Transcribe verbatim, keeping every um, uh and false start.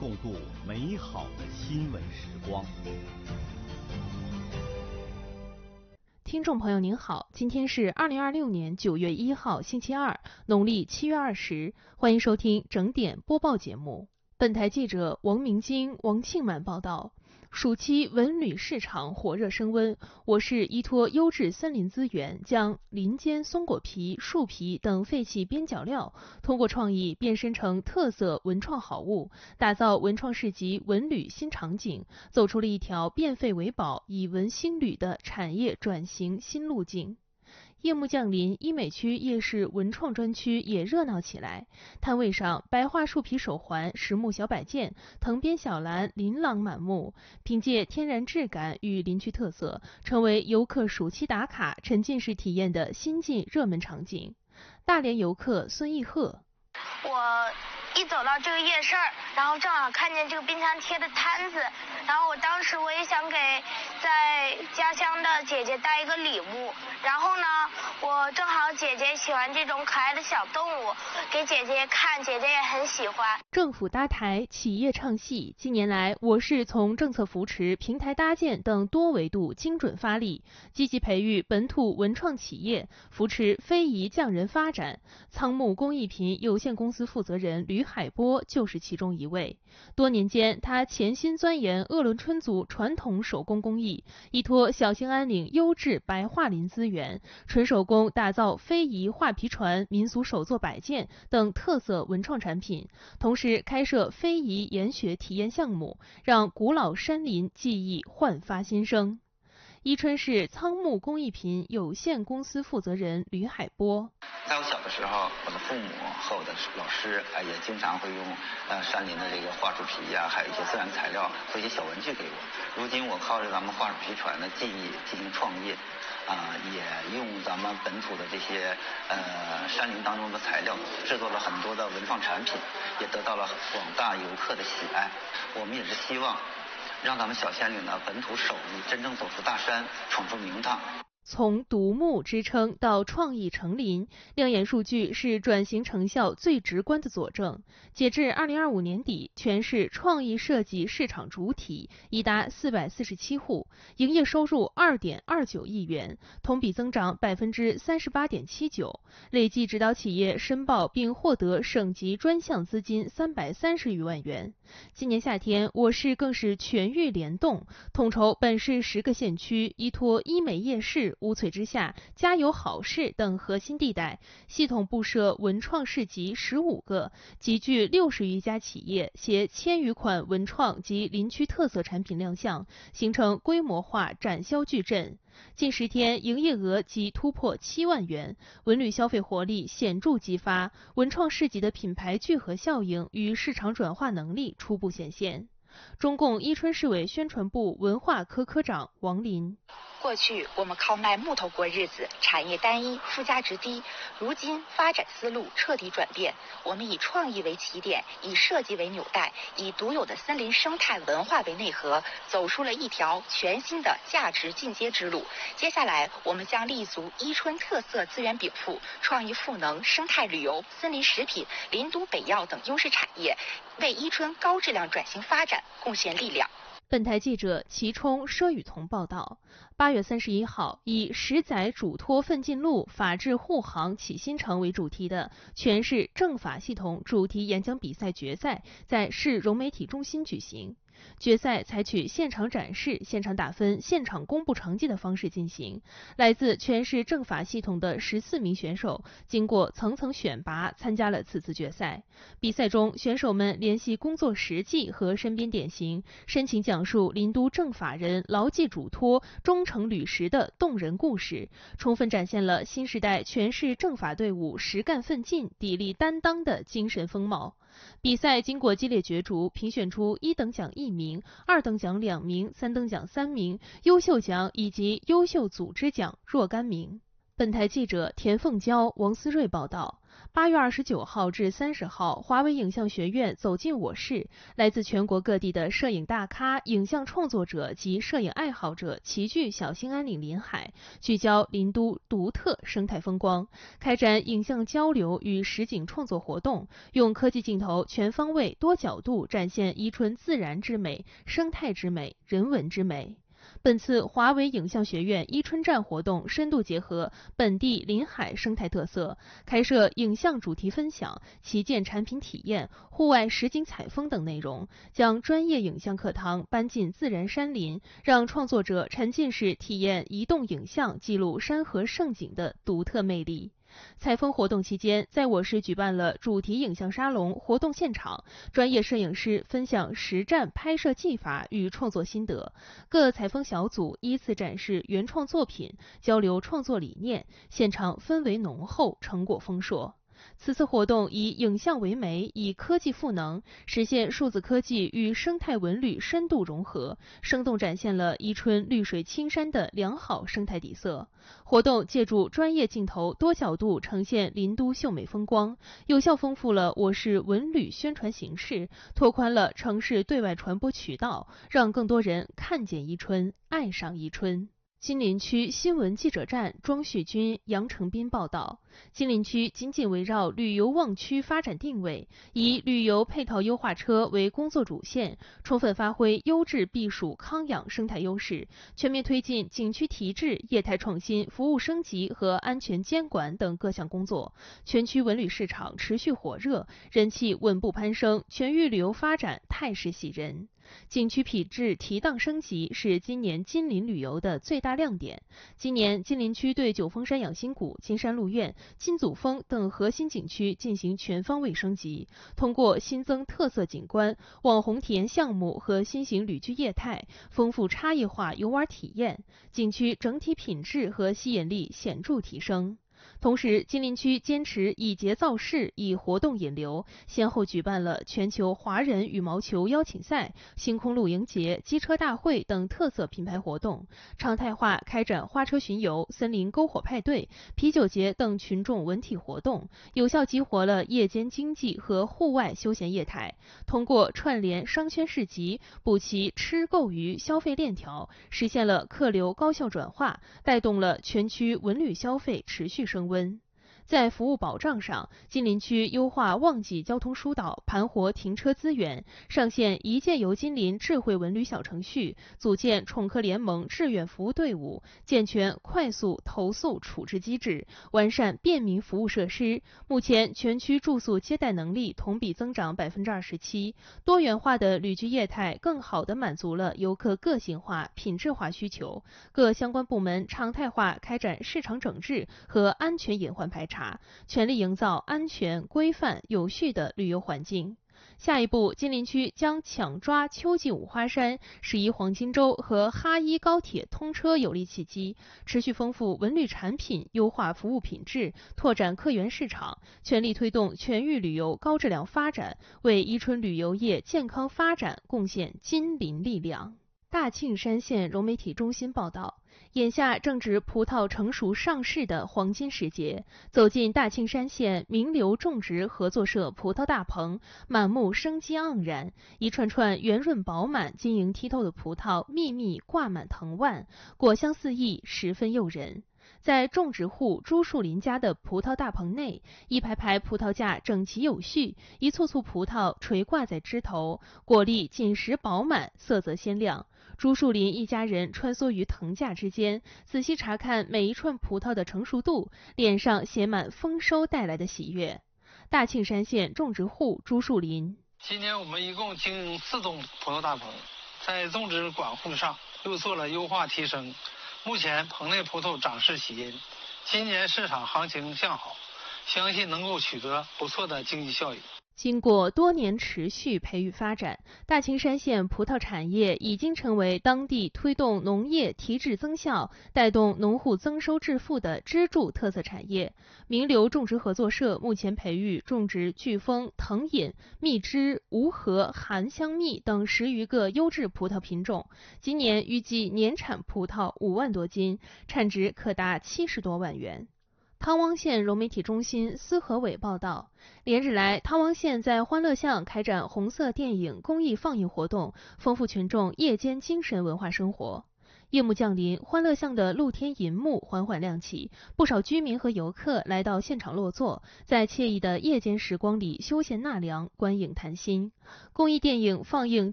共度美好的新闻时光。 听众朋友您好，今天是二零二六年九月一号星期二，农历七月二十，欢迎收听整点播报节目。本台记者王明晶、王庆满报道。暑期文旅市场火热升温，我市依托优质森林资源，将林间松果皮、树皮等废弃边角料，通过创意变身成特色文创好物，打造文创市集文旅新场景，走出了一条变废为宝、以文兴旅的产业转型新路径。夜幕降临，医美区夜市文创专区也热闹起来。摊位上，白桦树皮手环、实木小摆件、藤编小篮琳琅满目，凭借天然质感与林区特色，成为游客暑期打卡、沉浸式体验的新晋热门场景。大连游客孙义鹤： 我一走到这个夜市，然后正好看见这个冰箱贴的摊子，然后我当时我也想给在家乡的姐姐带一个礼物，然后呢，我正好姐姐喜欢这种可爱的小动物，给姐姐看，姐姐也很喜欢。 政府搭台，企业唱戏。近年来，我市从政策扶持、平台搭建等多维度精准发力，积极培育本土文创企业，扶持非遗匠人发展。仓木工艺品有限公司负责人吕海波就是其中一位。多年间，他潜心钻研鄂伦春族传统手工工艺，依托小兴安岭优质白桦林资源，纯手工打造非遗画皮船、民俗手作摆件等特色文创产品，同时开设非遗研学体验项目，让古老山林技艺焕发新生。伊春市仓木工艺品有限公司负责人吕海波： 在我小的时候，我的父母和我的老师啊，也经常会用呃山林的这个桦树皮呀、啊，还有一些自然材料做一些小文具给我。如今我靠着咱们桦树皮船的技艺进行创业，啊、呃，也用咱们本土的这些呃山林当中的材料制作了很多的文创产品，也得到了广大游客的喜爱。我们也是希望让咱们小仙岭的本土手艺真正走出大山，闯出名堂。 从独木支撑到创意成林，亮眼数据是转型成效最直观的佐证。截至二零二五年底，全市创意设计市场主体已达四百四十七户，营业收入二点二九亿元，同比增长百分之三十八点七九。累计指导企业申报并获得省级专项资金三百三十余万元。今年夏天，我市更是全域联动，统筹本市十个县区，依托医美夜市、乌翠之下、家有好市等核心地带，系统布设文创市集十五个，集聚六十余家企业，携千余款文创及林区特色产品亮相，形成规模化展销矩阵。近十天营业额即突破七万元，文旅消费活力显著激发，文创市集的品牌聚合效应与市场转化能力初步显现。中共伊春市委宣传部文化科科长王林： 过去我们靠卖木头过日子，产业单一，附加值低。如今发展思路彻底转变，我们以创意为起点，以设计为纽带，以独有的森林生态文化为内核，走出了一条全新的价值进阶之路。接下来，我们将立足伊春特色资源禀赋、创意赋能、生态旅游、森林食品、林都北药等优势产业，为伊春高质量转型发展贡献力量。 本台记者齐冲、佘雨桐报道。八月三十一号，以十载嘱托奋进路，法治护航启新城为主题的全市政法系统主题演讲比赛决赛在市融媒体中心举行。决赛采取现场展示、现场打分、现场公布成绩的方式进行。来自全市政法系统的十四名选手，经过层层选拔，参加了此次决赛。比赛中，选手们联系工作实际和身边典型，深情讲述林都政法人牢记嘱托、忠诚履实的动人故事，充分展现了新时代全市政法队伍实干奋进、砥砺担当的精神风貌。比赛经过激烈角逐，评选出一等奖一名、二等奖两名、三等奖三名、优秀奖以及优秀组织奖若干名。本台记者田凤娇、王思睿报道。 八月二十九号至三十号，华为影像学院走进我市，来自全国各地的摄影大咖、影像创作者及摄影爱好者齐聚小兴安岭临海，聚焦林都独特生态风光，开展影像交流与实景创作活动，用科技镜头全方位、多角度展现伊春自然之美、生态之美、人文之美。本次华为影像学院伊春站活动深度结合本地临海生态特色，开设影像主题分享、旗舰产品体验、户外实景采风等内容，将专业影像课堂搬进自然山林，让创作者沉浸式体验移动影像记录山河胜景的独特魅力。采风活动期间，在我市举办了主题影像沙龙活动现场，专业摄影师分享实战拍摄技法与创作心得，各采风小组依次展示原创作品，交流创作理念，现场氛围浓厚，成果丰硕。此次活动以影像为媒，以科技赋能，实现数字科技与生态文旅深度融合，生动展现了伊春绿水青山的良好生态底色。活动借助专业镜头多角度呈现林都秀美风光，有效丰富了我市文旅宣传形式，拓宽了城市对外传播渠道，让更多人看见伊春，爱上伊春。金陵区新闻记者站庄旭军、杨成斌报道，金陵区紧紧围绕旅游旺区发展定位，以旅游配套优化车为工作主线，充分发挥优质避暑康养生态优势，全面推进景区提质、业态创新、服务升级和安全监管等各项工作。全区文旅市场持续火热，人气稳步攀升，全域旅游发展态势喜人。景区品质提档升级是今年金陵旅游的最大亮点。今年金陵区对九峰山养心谷、金山鹿苑、金祖峰等核心景区进行全方位升级，通过新增特色景观、网红体验项目和新型旅居业态，丰富差异化游玩体验，景区整体品质和吸引力显著提升。同时，金陵区坚持以节造势，以活动引流，先后举办了全球华人羽毛球邀请赛、星空露营节、机车大会等特色品牌活动，常态化开展花车巡游、森林篝火派对、啤酒节等群众文体活动，有效激活了夜间经济和户外休闲业态。通过串联商圈市集，补齐吃购娱消费链条，实现了客流高效转化，带动了全区文旅消费持续升温。在服务保障上，金陵区优化旺季交通疏导，盘活停车资源，上线一键游金陵智慧文旅小程序，组建宠客联盟志愿服务队伍，健全快速投诉处置机制，完善便民服务设施。目前，全区住宿接待能力同比增长百分之二十七，多元化的旅居业态更好地满足了游客个性化、品质化需求。各相关部门常态化开展市场整治和安全隐患排查。全力营造安全、规范、有序的旅游环境。下一步，金陵区将抢抓秋季五花山、十一黄金周和哈一高铁通车有力契机，持续丰富文旅产品，优化服务品质，拓展客源市场，全力推动全域旅游高质量发展，为伊春旅游业健康发展贡献金陵力量。大庆山县融媒体中心报道，眼下正值葡萄成熟上市的黄金时节，走进大庆山县名流种植合作社葡萄大棚，满目生机盎然，一串串圆润饱满、晶莹剔透的葡萄密密挂满藤蔓，果香四溢，十分诱人。在种植户朱树林家的葡萄大棚内，一排排葡萄架整齐有序，一簇簇葡萄垂挂在枝头，果粒紧实饱满，色泽鲜亮。朱树林一家人穿梭于藤架之间，仔细查看每一串葡萄的成熟度，脸上写满丰收带来的喜悦。大庆山县种植户朱树林： 今年我们一共经营四栋葡萄大棚，在种植管控上又做了优化提升。目前棚内葡萄长势喜欣，今年市场行情向好，相信能够取得不错的经济效益。 经过多年持续培育发展，大庆山县葡萄产业已经成为当地推动农业提质增效、带动农户增收致富的支柱特色产业。名流种植合作社目前培育种植巨峰、藤饮、蜜汁、无核、含香蜜等十余个优质葡萄品种，今年预计年产葡萄五万多斤，产值可达七十多万元。 汤汪县融媒体中心思和伟报道，连日来，汤汪县在欢乐巷开展红色电影公益放映活动，丰富群众夜间精神文化生活。夜幕降临，欢乐巷的露天银幕缓缓亮起，不少居民和游客来到现场落座，在惬意的夜间时光里休闲纳凉、观影谈心。公益电影放映